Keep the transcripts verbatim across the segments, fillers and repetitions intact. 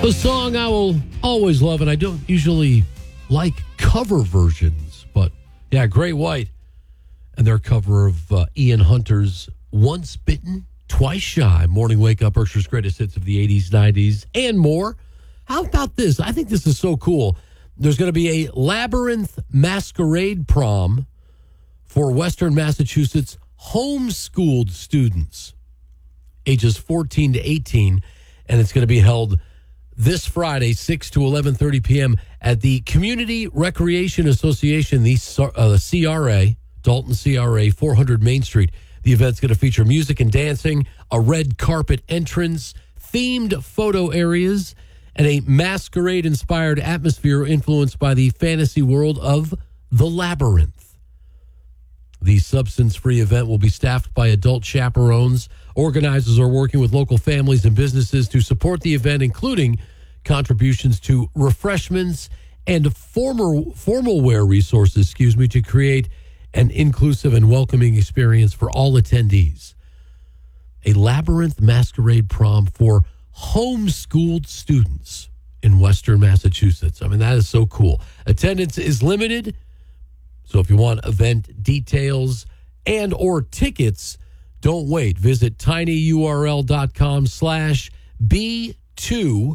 A song I will always love, and I don't usually like cover versions, but yeah, Great White and their cover of uh, Ian Hunter's Once Bitten, Twice Shy, Morning Wake Up, Berkshire's greatest hits of the eighties, nineties, and more. How about this? I think this is so cool. There's going to be a Labyrinth Masquerade Prom for Western Massachusetts homeschooled students, ages fourteen to eighteen, and it's going to be held this Friday, six to eleven thirty p.m. at the Community Recreation Association, the uh, C R A, Dalton C R A, four hundred Main Street. The event's going to feature music and dancing, a red carpet entrance, themed photo areas, and a masquerade-inspired atmosphere influenced by the fantasy world of The Labyrinth. The substance-free event will be staffed by adult chaperones. Organizers are working with local families and businesses to support the event, including contributions to refreshments and formal, formal wear resources, excuse me, to create an inclusive and welcoming experience for all attendees. A Labyrinth Masquerade Prom for homeschooled students in Western Massachusetts. I mean, that is so cool. Attendance is limited, so if you want event details and or tickets, don't wait. Visit tinyurl.com slash B2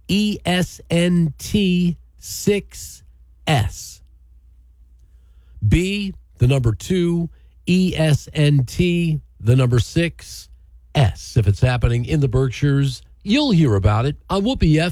ESNT 6S. B, the number two, E S N T, the number six, S. If it's happening in the Berkshires, you'll hear about it on Whoopee F M.